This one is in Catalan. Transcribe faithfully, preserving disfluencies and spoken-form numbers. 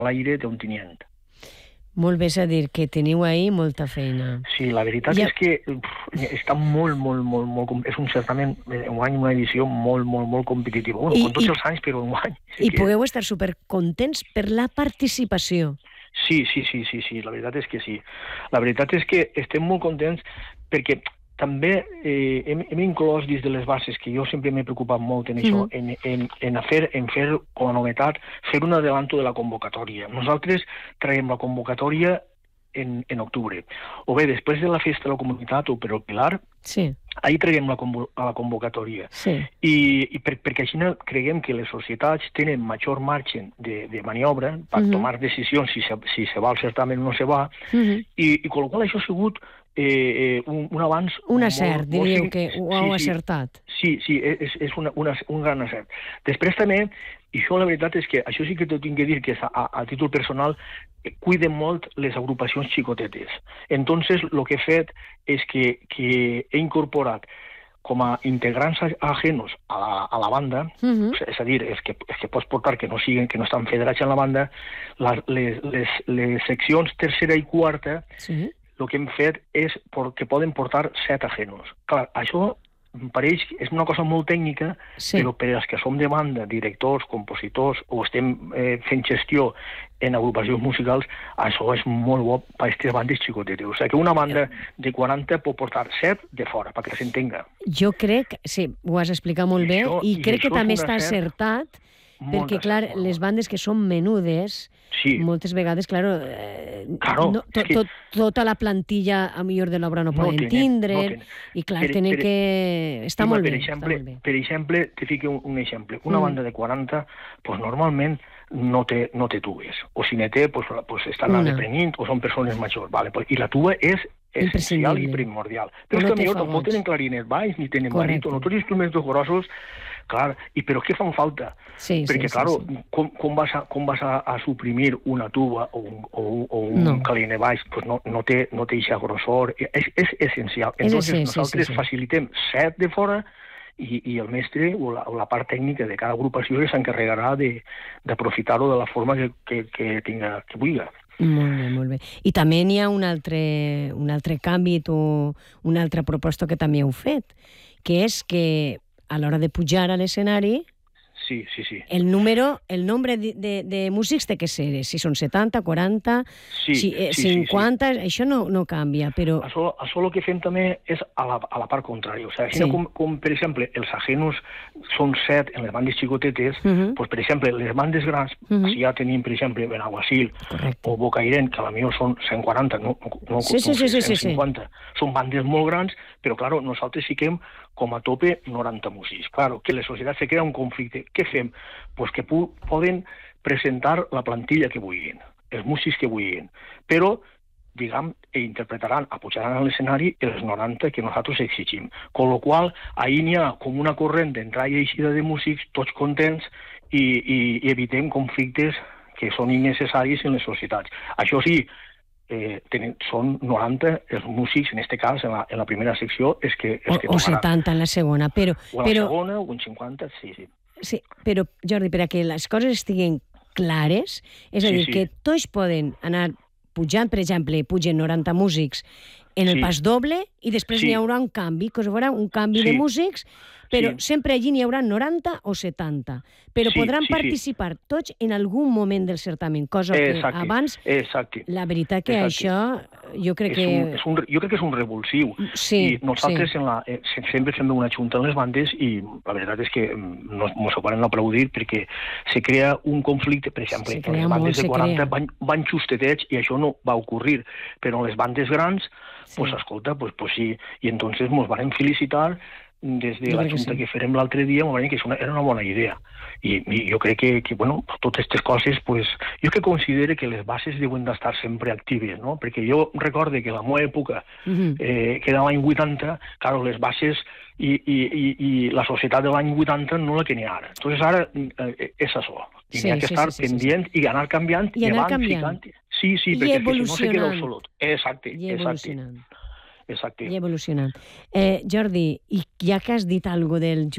l'aire d'un tinient. Molt bé, és a dir, que teniu ahir molta feina. Sí, la veritat ja... és que pff, està molt, molt, molt, molt... És un certament, enguany, una edició molt, molt, molt competitiva. Bueno, I, com tots i, els anys, però enguany... Sí I que... podeu estar supercontents per la participació. Sí, sí, sí, sí, sí, la veritat és que sí. La veritat és que estem molt contents perquè també eh, hem, hem inclòs dins de les bases, que jo sempre m'he preocupat molt en això, mm. en, en, en, fer, en fer, com a novetat, fer un adelanto de la convocatòria. Nosaltres traiem la convocatòria en, en octubre. O bé, després de la festa de la comunitat o per el Pilar, sí. ahir traiem la, convo la convocatòria. Sí. I, i per, perquè així creiem que les societats tenen major marge de, de maniobra per mm-hmm. tomar decisions si se, si se va al certamen o no se va, mm-hmm. i, i amb la qual això ha sigut Eh, eh, un, un avanç... Un acert, molt, diríeu molt, que ho sí, heu sí, acertat. Sí, sí, és, és una, una, un gran acert. Després també, i això la veritat és que, això sí que t'ho tinc que dir, que a, a títol personal, cuiden molt les agrupacions xicotetes. Entonces, el que he fet és que, que he incorporat com a integrants ajenos a la, a la banda, uh-huh. és a dir, és que, és que pots portar que no siguen, que no estan federats en la banda, les, les, les, les seccions tercera i quarta, sí. el que hem fet és que poden portar set ajenos. Clar, això em pareix que és una cosa molt tècnica, sí. però per als que som de banda, directors, compositors, o estem eh, fent gestió en agrupacions musicals, això és molt bo per aquestes bandes xicotetes. O sigui que una banda de quaranta pot portar set de fora, perquè s'entenga. Jo crec, sí, ho has explicat molt bé, i, això, i, i crec que també està acertat, perquè, clar, les bandes que són menudes, sí. moltes vegades, clar, eh, claro, no, to, que... to, tota la plantilla, a millor de l'obra, no, no poden tenen, tindre, no tenen. I clar, per, tenen per, que... Està, molt per bé, exemple, està molt bé. Per exemple, te fico un, un exemple. Una mm. banda de quaranta, pues, normalment no té, no té tubes. O si ne té, pues, pues, estan una. deprenint, o són persones majors. Vale? I la tuba és essencial i primordial. Però no és que millor tampoc tenen clarinet baix, ni tenen baríton, tots els instruments grossos. Clar, i però què fan falta? Sí, Perquè, sí, claro, sí, sí. Com, com vas, a, com vas a, a suprimir una tuba o un, o, o un no. clarinet baix? Pues no, no té no té eixa grossor. És, és essencial. Entonces, sí, nosaltres sí, sí, sí. facilitem set de fora i, i el mestre o la, o la part tècnica de cada agrupació s'encarregarà d'aprofitar-ho de, de la forma que, que, que tinga, que vulgui. Molt bé, molt bé. I també n'hi ha un altre, un altre canvi o una altra proposta que també heu fet, que és que a l'hora de pujar a l'escenari, sí, sí, sí. el número, el nombre de, de, de músics té que ser, si són setanta, quaranta, sí, si, eh, sí, cinquanta, sí, sí. Això no, no canvia, però... Això, això el que fem també és a la, a la part contrària. O sigui, sí. com, com, per exemple, els ajenos són set en les bandes xicotetes, uh-huh. pues, per exemple, les bandes grans, uh-huh. si ja tenim, per exemple, Benaguasil o Bocairent, que a la millor són cent quaranta, no, no, sí, sí, no sí, cent cinquanta, sí, sí. són bandes molt grans, però, clar, nosaltres fiquem com a tope noranta músics. Claro, que les societats se crea un conflicte. Què fem? Pues que poden presentar la plantilla que vulguin, els músics que vulguin, però, diguem, interpretaran, pujaran a l'escenari els noranta que nosaltres exigim. Con lo qual, ahir n'hi ha com una corrent d'entrada i eixida de músics, tots contents, i, i, i evitem conflictes que són innecessaris en les societats. Això sí, Eh, tenen, són noranta els músics, en aquest cas, en la, en la primera secció, és que, és que o, o setanta en la segona, però... O en però, la segona, o en cinquanta, sí, sí. Sí, però, Jordi, per a que les coses estiguin clares, és a sí, dir, sí. que tots poden anar pujant, per exemple, pugen noranta músics en el sí. pas doble, i després sí. n'hi haurà un canvi, que us haurà un canvi sí. de músics, però sí. sempre allí n'hi haurà noranta o setanta. Però sí, podran sí, participar sí. tots en algun moment del certamen, cosa que exacte, abans... Exacte. La veritat que exacte. això, jo crec és que... Un, és un, jo crec que és un revulsiu. Sí, I nosaltres sí. en la, eh, sempre fem una junta en les bandes i la veritat és que no ens ho poden aplaudir perquè se crea un conflicte, per exemple, en les bandes de quaranta van, van justets i això no va ocórrer, però en les bandes grans, sí. pues escolta, pues, pues sí, i entonces ens van felicitar des de jo la junta que, sí. que farem l'altre dia, m'ho van dir que una, era una bona idea. I, i jo crec que, que bueno, totes aquestes coses, pues, jo que considero que les bases deuen d'estar sempre actives, no? Perquè jo recorde que a la meva època, uh-huh. eh, que era l'any vuitanta, claro, les bases i, i, i, i la societat de l'any vuitanta no la que n'hi ha ara. Entonces ara eh, és això. I sí, n'hi ha que sí, estar sí, sí, pendent sí, sí. i anar canviant i anar canviant. Ficant. Sí, sí, perquè si no se queda obsolut. Exacte, I exacte. Exacte. I evolucionant. Eh, Jordi, i ja que has dit alguna del